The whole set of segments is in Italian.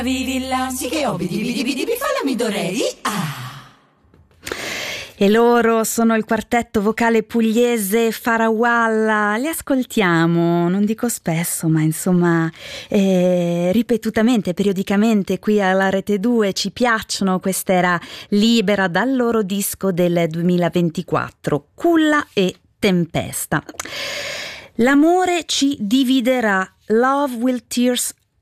Vivilla, sì che obbidi, bidi bidi bidi, falla mi dorei. E loro sono il quartetto vocale pugliese Farawalla. Li ascoltiamo, non dico spesso, ma insomma ripetutamente, periodicamente qui alla Rete 2. Ci piacciono. Questa era Libera dal loro disco del 2024, Culla e Tempesta. L'amore ci dividerà, Love will tear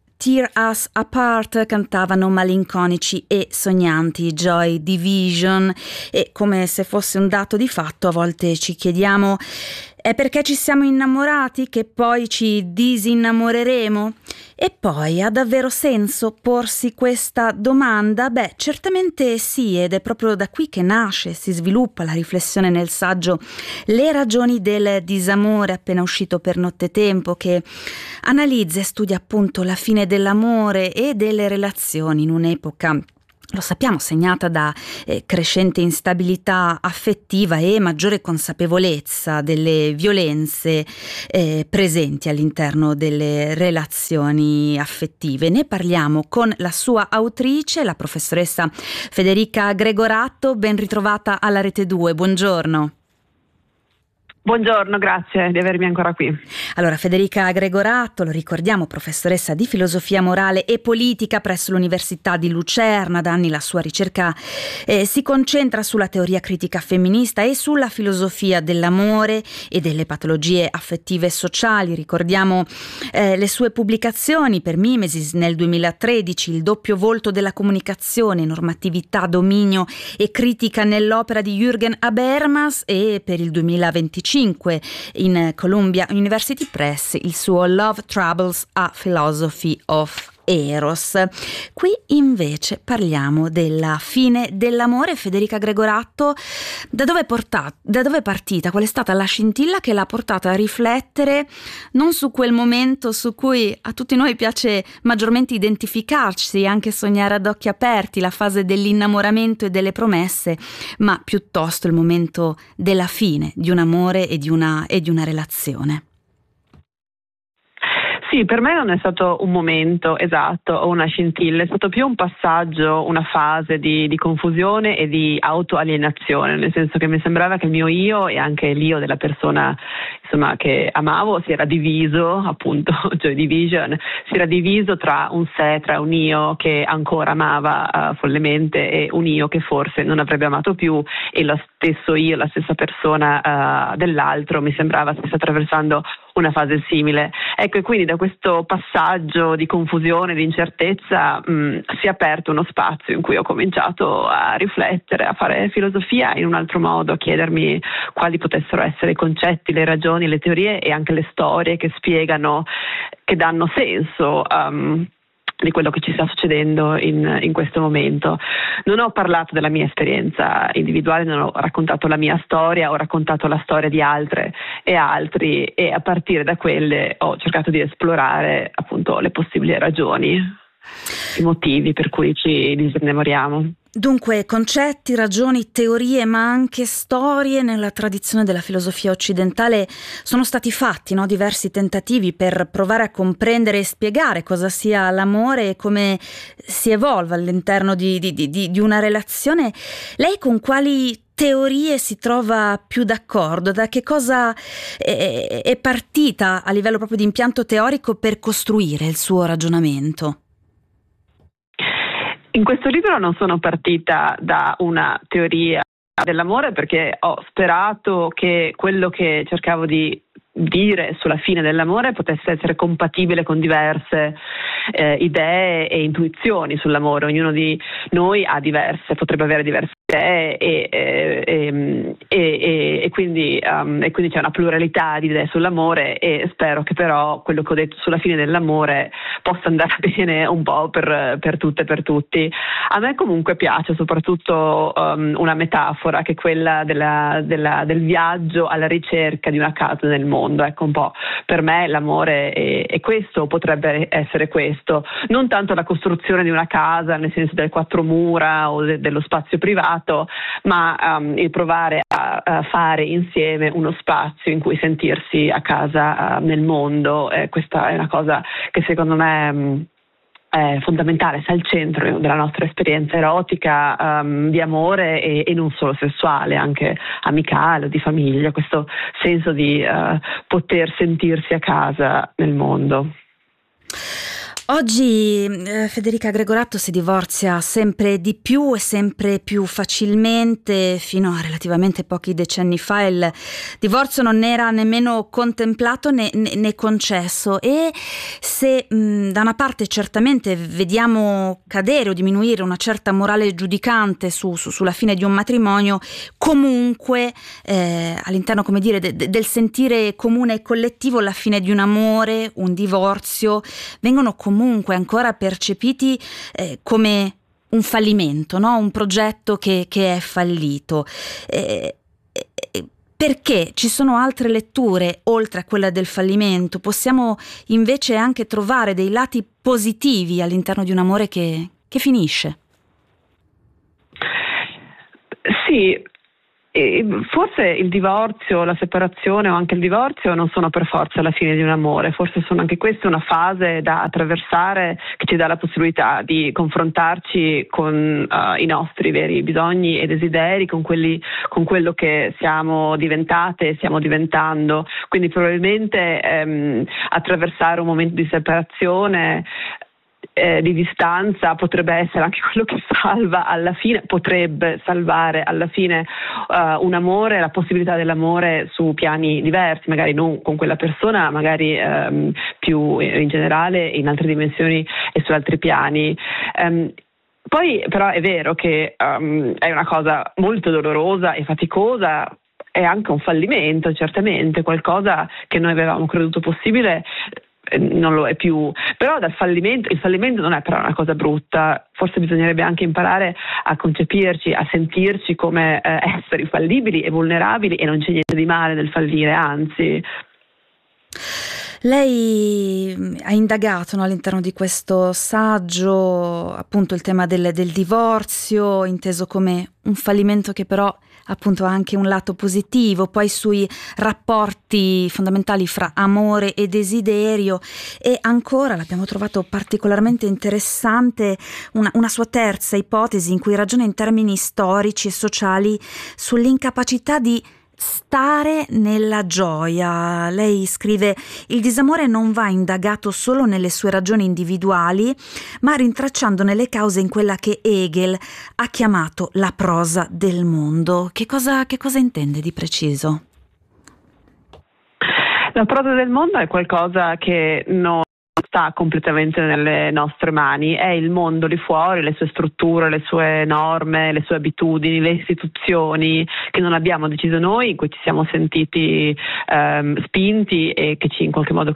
us apart, cantavano malinconici e sognanti Joy Division. E come se fosse un dato di fatto, a volte ci chiediamo: è perché ci siamo innamorati che poi ci disinnamoreremo? E poi ha davvero senso porsi questa domanda? Beh, certamente sì, ed è proprio da qui che nasce, si sviluppa la riflessione nel saggio Le ragioni del disamore, appena uscito per Nottetempo, che analizza e studia appunto la fine dell'amore e delle relazioni in un'epoca, lo sappiamo, segnata da crescente instabilità affettiva e maggiore consapevolezza delle violenze presenti all'interno delle relazioni affettive. Ne parliamo con la sua autrice, la professoressa Federica Gregoratto. Ben ritrovata alla Rete 2, buongiorno. Buongiorno, grazie di avermi ancora qui. Allora, Federica Gregoratto, lo ricordiamo, professoressa di filosofia morale e politica presso l'Università di Lucerna. Da anni la sua ricerca si concentra sulla teoria critica femminista e sulla filosofia dell'amore e delle patologie affettive e sociali. Ricordiamo le sue pubblicazioni per Mimesis nel 2013, Il doppio volto della comunicazione, normatività, dominio e critica nell'opera di Jürgen Habermas, e per il 2025 in Columbia University Press il suo Love Troubles, a Philosophy of Eros. Qui invece parliamo della fine dell'amore. Federica Gregoratto, da dove è partita? Qual è stata la scintilla che l'ha portata a riflettere non su quel momento su cui a tutti noi piace maggiormente identificarci, anche sognare ad occhi aperti, la fase dell'innamoramento e delle promesse, ma piuttosto il momento della fine di un amore e di una relazione? Sì, per me non è stato un momento esatto o una scintilla, è stato più un passaggio, una fase di confusione e di autoalienazione, nel senso che mi sembrava che il mio io e anche l'io della persona, insomma, che amavo si era diviso, appunto, Joy Division, si era diviso tra un sé, tra un io che ancora amava follemente e un io che forse non avrebbe amato più, e lo stesso io, la stessa persona dell'altro mi sembrava stesse attraversando una fase simile. Ecco, e quindi da questo passaggio di confusione, di incertezza, si è aperto uno spazio in cui ho cominciato a riflettere, a fare filosofia in un altro modo, a chiedermi quali potessero essere i concetti, le ragioni, le teorie e anche le storie che spiegano, che danno senso di quello che ci sta succedendo in questo momento. Non ho parlato della mia esperienza individuale, non ho raccontato la mia storia, ho raccontato la storia di altre e altri, e a partire da quelle ho cercato di esplorare appunto le possibili ragioni, i motivi per cui ci disinnamoriamo. Dunque, concetti, ragioni, teorie, ma anche storie. Nella tradizione della filosofia occidentale sono stati fatti, no, diversi tentativi per provare a comprendere e spiegare cosa sia l'amore e come si evolva all'interno di una relazione. Lei con quali teorie si trova più d'accordo? Da che cosa è partita a livello proprio di impianto teorico per costruire il suo ragionamento? In questo libro non sono partita da una teoria dell'amore, perché ho sperato che quello che cercavo di dire sulla fine dell'amore potesse essere compatibile con diverse idee e intuizioni sull'amore. Ognuno di noi ha potrebbe avere diverse idee e quindi c'è una pluralità di idee sull'amore, e spero che però quello che ho detto sulla fine dell'amore possa andare bene un po' per tutte e per tutti. A me comunque piace soprattutto una metafora, che è quella del viaggio alla ricerca di una casa nel mondo. Ecco, un po' per me l'amore è questo, potrebbe essere questo, non tanto la costruzione di una casa nel senso delle quattro mura o dello spazio privato, ma il provare a fare insieme uno spazio in cui sentirsi a casa nel mondo. Questa è una cosa che secondo me è fondamentale, sta al centro della nostra esperienza erotica, di amore e non solo sessuale, anche amicale o di famiglia, questo senso di poter sentirsi a casa nel mondo. Oggi Federica Gregorato si divorzia sempre di più e sempre più facilmente. Fino a relativamente pochi decenni fa il divorzio non era nemmeno contemplato né concesso, e se da una parte certamente vediamo cadere o diminuire una certa morale giudicante sulla fine di un matrimonio, comunque all'interno, come dire, del sentire comune e collettivo, la fine di un amore, un divorzio, vengono comunque ancora percepiti come un fallimento, no? Un progetto che è fallito. Perché ci sono altre letture oltre a quella del fallimento? Possiamo invece anche trovare dei lati positivi all'interno di un amore che finisce? Sì. E forse il divorzio, la separazione o anche il divorzio non sono per forza la fine di un amore, forse sono anche queste una fase da attraversare che ci dà la possibilità di confrontarci con i nostri veri bisogni e desideri, con quello che siamo diventate e stiamo diventando. Quindi probabilmente attraversare un momento di separazione, di distanza, potrebbe essere anche quello che potrebbe salvare alla fine un amore, la possibilità dell'amore su piani diversi, magari non con quella persona, magari più in generale, in altre dimensioni e su altri piani. Poi però è vero che è una cosa molto dolorosa e faticosa, è anche un fallimento, certamente, qualcosa che noi avevamo creduto possibile non lo è più, però il fallimento non è però una cosa brutta, forse bisognerebbe anche imparare a concepirci, a sentirci come esseri fallibili e vulnerabili, e non c'è niente di male nel fallire, anzi. Lei ha indagato, no, all'interno di questo saggio appunto il tema del divorzio, inteso come un fallimento che però appunto ha anche un lato positivo, poi sui rapporti fondamentali fra amore e desiderio, e ancora l'abbiamo trovato particolarmente interessante una sua terza ipotesi in cui ragiona in termini storici e sociali sull'incapacità di stare nella gioia. Lei scrive: il disamore non va indagato solo nelle sue ragioni individuali, ma rintracciandone le cause in quella che Hegel ha chiamato la prosa del mondo. Che cosa intende di preciso? La prosa del mondo è qualcosa che non sta completamente nelle nostre mani, è il mondo lì fuori, le sue strutture, le sue norme, le sue abitudini, le istituzioni che non abbiamo deciso noi, in cui ci siamo sentiti spinti e che in qualche modo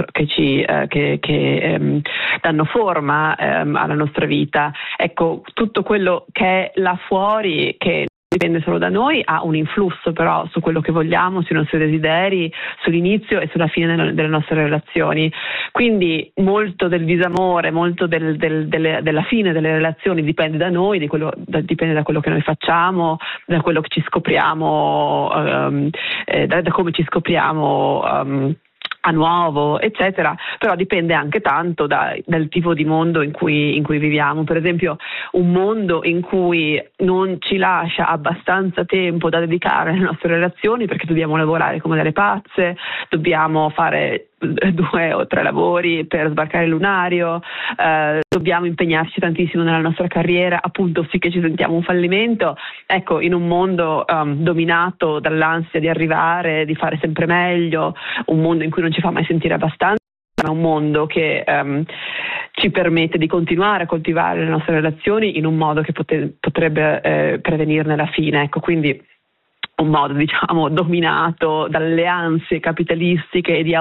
danno forma alla nostra vita. Ecco, tutto quello che è là fuori, che dipende solo da noi, ha un influsso però su quello che vogliamo, sui nostri desideri, sull'inizio e sulla fine delle nostre relazioni. Quindi molto del disamore, molto della fine delle relazioni dipende da noi, dipende da quello che noi facciamo, da quello che ci scopriamo, da come ci scopriamo a nuovo, eccetera, però dipende anche tanto dal tipo di mondo in cui viviamo. Per esempio, un mondo in cui non ci lascia abbastanza tempo da dedicare alle nostre relazioni, perché dobbiamo lavorare come delle pazze, dobbiamo fare 2 o 3 lavori per sbarcare il lunario, dobbiamo impegnarci tantissimo nella nostra carriera, appunto sì che ci sentiamo un fallimento. Ecco, in un mondo dominato dall'ansia di arrivare, di fare sempre meglio, un mondo in cui non ci fa mai sentire abbastanza, ma un mondo che ci permette di continuare a coltivare le nostre relazioni in un modo che potrebbe prevenirne la fine. Ecco, quindi un modo, diciamo, dominato dalle ansie capitalistiche e di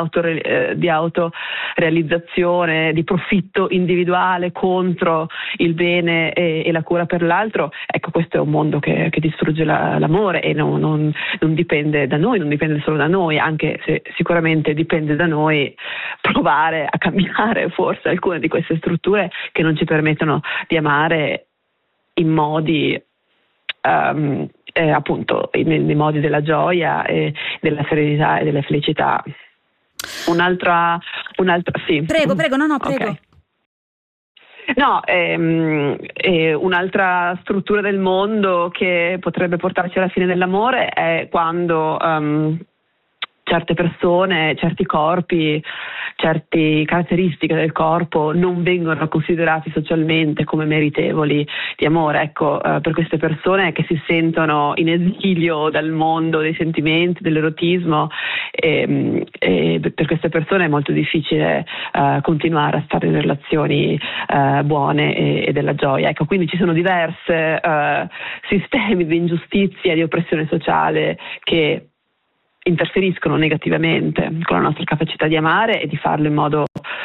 autorealizzazione, di profitto individuale contro il bene e la cura per l'altro. Ecco, questo è un mondo che distrugge l'amore e non dipende da noi, non dipende solo da noi, anche se sicuramente dipende da noi provare a cambiare forse alcune di queste strutture che non ci permettono di amare in modi appunto nei modi della gioia e della serenità e della felicità. Un'altra sì. Prego, no, prego. Okay. No, un'altra struttura del mondo che potrebbe portarci alla fine dell'amore è quando certe persone, certi corpi, certe caratteristiche del corpo non vengono considerati socialmente come meritevoli di amore. Ecco, per queste persone che si sentono in esilio dal mondo dei sentimenti, dell'erotismo, per queste persone è molto difficile continuare a stare in relazioni buone e della gioia. Ecco, quindi ci sono diversi sistemi di ingiustizia e di oppressione sociale che interferiscono negativamente con la nostra capacità di amare e di farlo in modo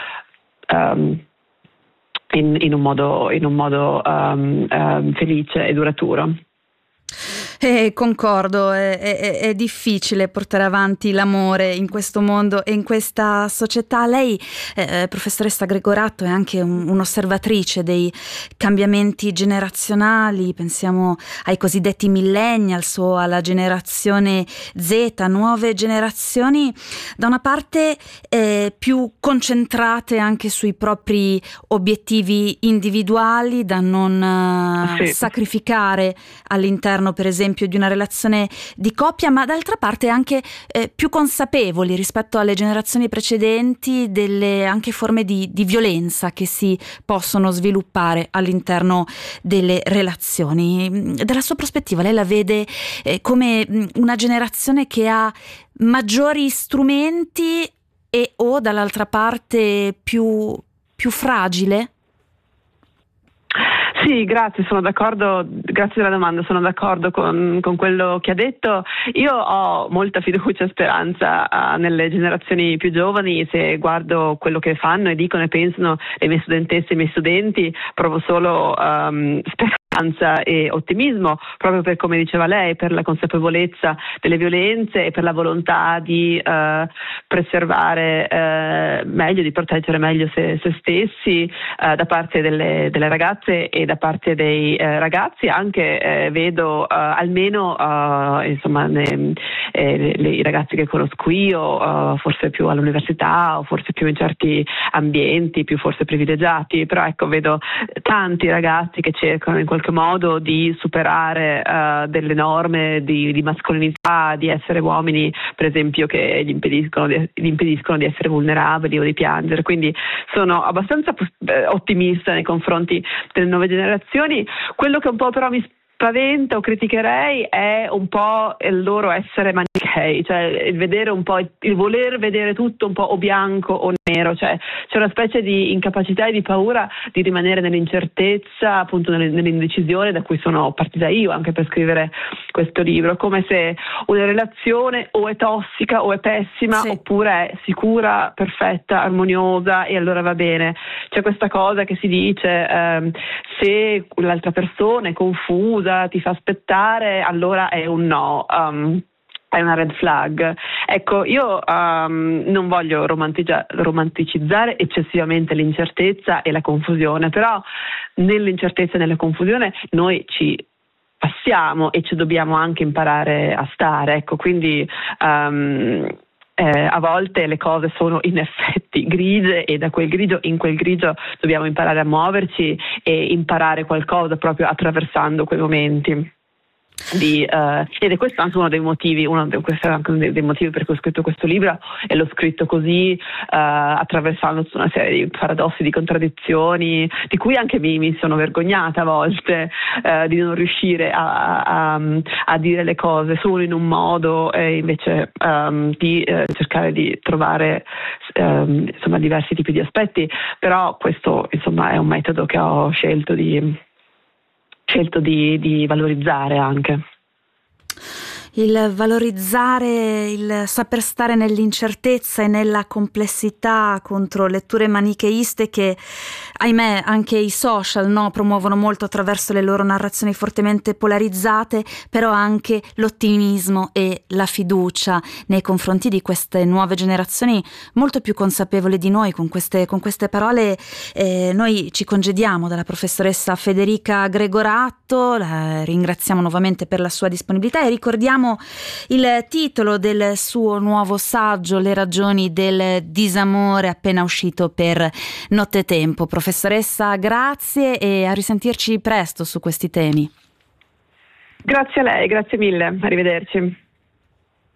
in un modo felice e duraturo. Concordo, è difficile portare avanti l'amore in questo mondo e in questa società. Lei, professoressa Gregorato, è anche un'osservatrice dei cambiamenti generazionali, pensiamo ai cosiddetti millennials o alla generazione Z, nuove generazioni da una parte più concentrate anche sui propri obiettivi individuali da non sacrificare all'interno, per esempio, di una relazione di coppia, ma d'altra parte anche più consapevoli rispetto alle generazioni precedenti delle anche forme di violenza che si possono sviluppare all'interno delle relazioni. Dalla sua prospettiva, lei la vede come una generazione che ha maggiori strumenti o dall'altra parte più fragile? Sì, grazie, sono d'accordo, grazie della domanda, sono d'accordo con quello che ha detto. Io ho molta fiducia e speranza nelle generazioni più giovani. Se guardo quello che fanno e dicono e pensano le mie studentesse e i miei studenti, provo solo speranza e ottimismo, proprio per, come diceva lei, per la consapevolezza delle violenze e per la volontà di preservare meglio, di proteggere meglio se stessi da parte delle ragazze e da parte dei ragazzi. Anche vedo almeno insomma i ragazzi che conosco io, forse più all'università o forse più in certi ambienti più forse privilegiati, però ecco, vedo tanti ragazzi che cercano in qualche modo di superare delle norme di mascolinità, di essere uomini, per esempio, che gli impediscono di essere vulnerabili o di piangere. Quindi sono abbastanza ottimista nei confronti delle nuove generazioni. Quello che un po' però mi spaventa o criticherei è un po' il loro essere manichei, cioè il vedere un po', il voler vedere tutto un po' o bianco o nero, cioè c'è una specie di incapacità e di paura di rimanere nell'incertezza, appunto nell'indecisione, da cui sono partita io anche per scrivere questo libro, come se una relazione o è tossica o è pessima, sì, oppure è sicura, perfetta, armoniosa e allora va bene. C'è questa cosa che si dice, se l'altra persona è confusa, ti fa aspettare, allora è un no. È una red flag. Ecco, io non voglio romanticizzare eccessivamente l'incertezza e la confusione, però nell'incertezza e nella confusione noi ci passiamo e ci dobbiamo anche imparare a stare. Ecco, quindi a volte le cose sono in effetti grigie e da quel grigio in quel grigio dobbiamo imparare a muoverci e imparare qualcosa proprio attraversando quei momenti. Ed è questo anche uno dei motivi per cui ho scritto questo libro, e l'ho scritto così, attraversando una serie di paradossi, di contraddizioni, di cui anche mi sono vergognata a volte, di non riuscire a dire le cose solo in un modo e invece di cercare di trovare insomma diversi tipi di aspetti. Però questo insomma è un metodo che ho scelto di valorizzare anche. Il valorizzare, il saper stare nell'incertezza e nella complessità contro letture manicheiste che, ahimè, anche i social promuovono molto attraverso le loro narrazioni fortemente polarizzate, però anche l'ottimismo e la fiducia nei confronti di queste nuove generazioni molto più consapevoli di noi. Con queste parole noi ci congediamo dalla professoressa Federica Gregorato, la ringraziamo nuovamente per la sua disponibilità e ricordiamo ricordiamo il titolo del suo nuovo saggio, Le ragioni del disamore, appena uscito per Nottetempo. Professoressa, grazie e a risentirci presto su questi temi. Grazie a lei, grazie mille, arrivederci.